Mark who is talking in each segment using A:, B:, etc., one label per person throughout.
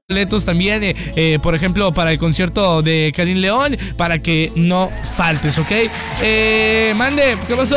A: boletos también, por ejemplo, para el concierto de Karim León, para que no faltes, ¿ok? Mande, ¿qué pasó?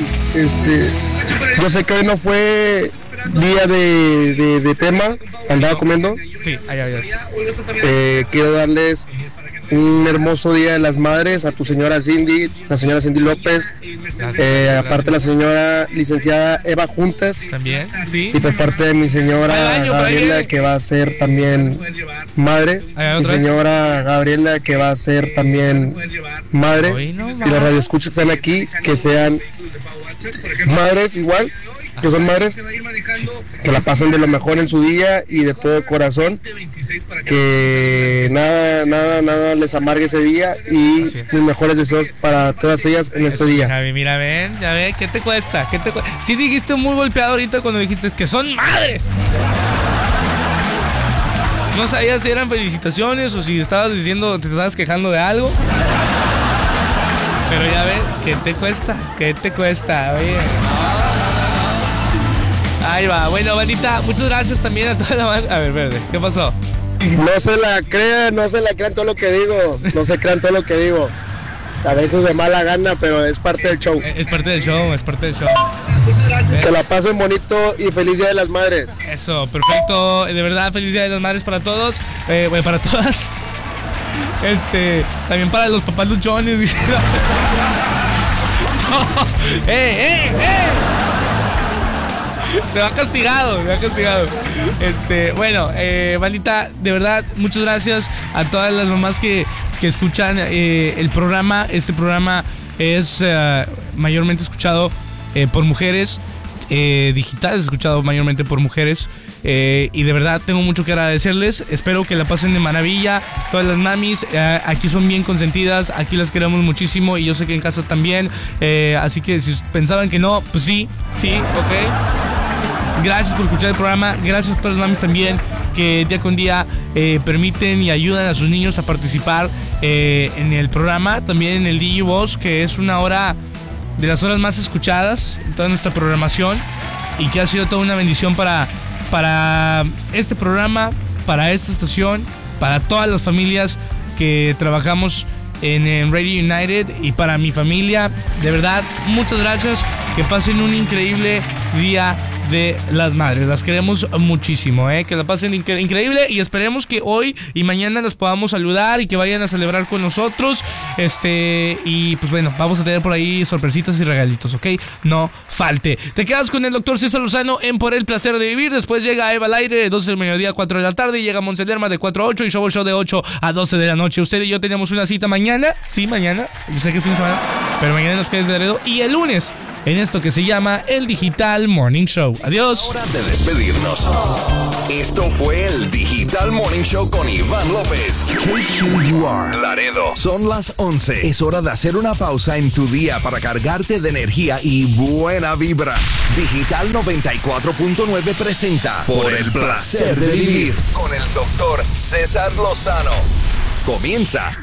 B: Yo sé que hoy no fue día de tema, andaba comiendo.
A: Sí, allá.
B: Quiero darles un hermoso Día de las Madres a tu señora Cindy, la señora Cindy López, aparte la señora licenciada Eva Juntas,
A: también, sí.
B: y por parte de mi señora Gabriela, que va a ser también madre, mi señora Gabriela, que va a ser también madre, y los radioescuchas que están aquí, que sean madres igual, que son madres, que la pasen de lo mejor en su día y de todo corazón, que nada les amargue ese día, y mis mejores deseos para todas ellas en este día.
A: Javi, mira, ya ven, ¿qué te cuesta? Sí dijiste muy golpeado ahorita cuando dijiste que son madres. No sabías si eran felicitaciones o si estabas diciendo, te estabas quejando de algo. Pero ya ves, ¿qué te cuesta? Oye, ahí va. Bueno, bandita, muchas gracias también a toda la banda. A ver, verde, ¿qué pasó?
B: No se la crean todo lo que digo. No se crean todo lo que digo. A veces de mala gana, pero es parte del show.
A: Es parte del show.
B: Que la pasen bonito y feliz Día de las Madres.
A: Eso, perfecto. De verdad, feliz Día de las Madres para todos. Para todas. También para los papás luchones. Se va castigado. Bueno, bandita, de verdad, muchas gracias a todas las mamás que escuchan el programa. Este programa es mayormente escuchado por mujeres, digital es escuchado mayormente por mujeres. Y de verdad tengo mucho que agradecerles. Espero que la pasen de maravilla. Todas las mamis aquí son bien consentidas. Aquí las queremos muchísimo. Y yo sé que en casa también. Así que si pensaban que no, pues sí, ok. Gracias por escuchar el programa. Gracias a todas las mamis también que día con día permiten y ayudan a sus niños a participar en el programa. También en el DJ Voz, que es una hora de las horas más escuchadas en toda nuestra programación. Y que ha sido toda una bendición para este programa, para esta estación, para todas las familias que trabajamos en Radio United, y para mi familia. De verdad, muchas gracias. Que pasen un increíble Día de las Madres. Las queremos muchísimo, que la pasen increíble, y esperemos que hoy y mañana las podamos saludar y que vayan a celebrar con nosotros. Y pues bueno, vamos a tener por ahí sorpresitas y regalitos, ¿ok? No falte. Te quedas con el doctor César Lozano en Por el Placer de Vivir. Después llega Eva al aire de 12 del mediodía a 4 de la tarde, y llega Monse Lerma de 4 a 8 y Show de 8 a 12 de la noche. Usted y yo tenemos una cita mañana. Sí, mañana. Yo sé que es fin de semana, pero mañana en las calles de Laredo, y el lunes en esto que se llama el Digital Morning Show. Adiós.
C: Hora de despedirnos. Esto fue el Digital Morning Show con Iván López. KQUR Laredo. Son las 11. Es hora de hacer una pausa en tu día para cargarte de energía y buena vibra. Digital 94.9 presenta Por el Placer de Vivir con el doctor César Lozano. Comienza